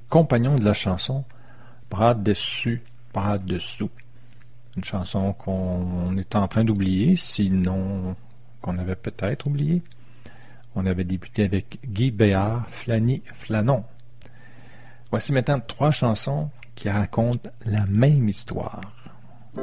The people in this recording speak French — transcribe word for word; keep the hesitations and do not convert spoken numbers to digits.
compagnon de la chanson Bras dessus, bras dessous. Une chanson qu'on est en train d'oublier, sinon qu'on avait peut-être oublié. On avait débuté avec Guy Béard, Flani Flanon. Voici maintenant trois chansons qui racontent la même histoire.